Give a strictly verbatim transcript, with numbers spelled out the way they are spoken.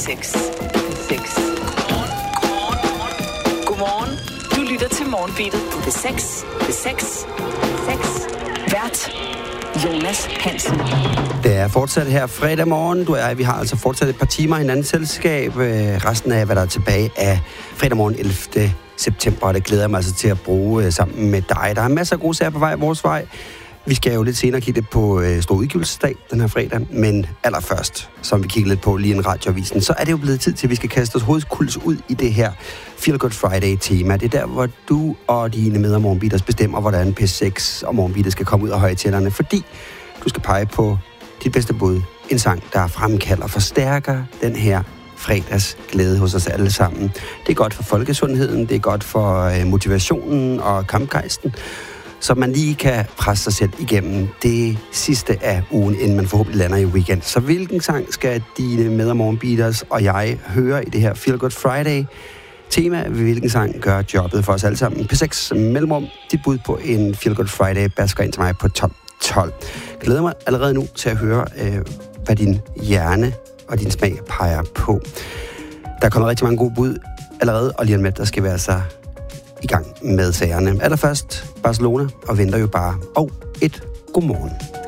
seks. seks. Godmorgen. Du lytter til Morgenbeatet på P seks. P seks. seks. Vært Jonas Hansen. Det er fortsat her fredag morgen. Du og jeg, vi har altså fortsat et par timer i hinandens selskab. Resten af, hvad der er tilbage af fredag morgen ellevte september, og det glæder jeg mig altså til at bruge sammen med dig. Der er masser af gode sager på vej vores vej. Vi skal jo lidt senere kigge på øh, stor udgivelsesdag den her fredag, men allerførst, som vi kigger lidt på lige en radioavisen, så er det jo blevet tid til, at vi skal kaste os hovedkuls ud i det her Feel Good Friday-tema. Det er der, hvor du og dine med- og morgenbeaters bestemmer, hvordan P seks og morgenbeater skal komme ud af højtalerne, fordi du skal pege på dit bedste bud. En sang, der fremkalder og forstærker den her fredags glæde hos os alle sammen. Det er godt for folkesundheden, det er godt for øh, motivationen og kampgejsten, så man lige kan presse sig selv igennem det sidste af ugen, inden man forhåbentlig lander i weekend. Så hvilken sang skal dine med- og morgenbeaters og jeg høre i det her Feel Good Friday tema? Hvilken sang gør jobbet for os alle sammen? P seks mellemrum, dit bud på en Feel Good Friday, basker ind til mig på top tolv. Jeg glæder mig allerede nu til at høre, øh, hvad din hjerne og din smag peger på. Der er kommet rigtig mange gode bud allerede, og lige om lidt, der skal være så i gang med sagerne. Allerførst Barcelona og venter jo bare. Og et godmorgen.